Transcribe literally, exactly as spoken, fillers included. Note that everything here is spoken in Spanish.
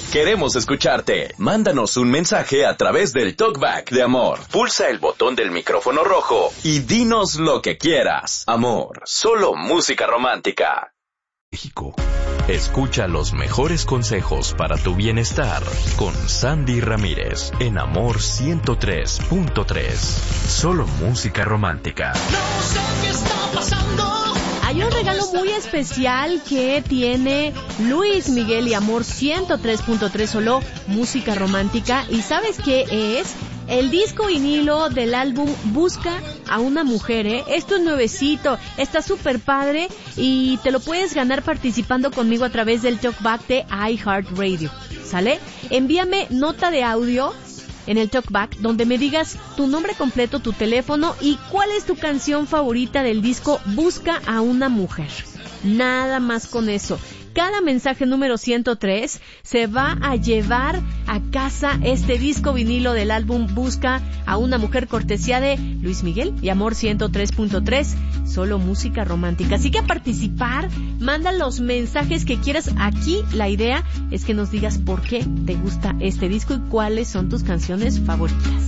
Queremos escucharte. Mándanos un mensaje a través del Talkback de Amor. Pulsa el botón del micrófono rojo y dinos lo que quieras. Amor, solo música romántica. México. Escucha los mejores consejos para tu bienestar con Sandy Ramírez en Amor ciento tres punto tres. Solo música romántica. No sé qué está pasando. Hay un regalo muy especial que tiene Luis Miguel y Amor ciento tres punto tres, solo música romántica. ¿Y sabes qué es? El disco vinilo del álbum Busca a una mujer, ¿eh? Esto es nuevecito, está súper padre y te lo puedes ganar participando conmigo a través del Talkback de iHeartRadio, ¿sale? Envíame nota de audio en el Talkback donde me digas tu nombre completo, tu teléfono y cuál es tu canción favorita del disco Busca a una mujer. Nada más con eso. Cada mensaje número ciento tres se va a llevar a casa este disco vinilo del álbum Busca a una mujer, cortesía de Luis Miguel y Amor ciento tres punto tres, solo música romántica. Así que a participar, manda los mensajes que quieras. Aquí la idea es que nos digas por qué te gusta este disco y cuáles son tus canciones favoritas.